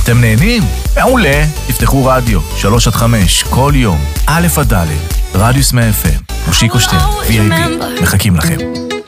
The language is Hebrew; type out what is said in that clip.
אתם נהנים? מעולה. תפתחו רדיו, 3-5, כל יום, א' עד ד', רדיוס מ-FM, מושיקו שטרן, VIP, מחכים לכם.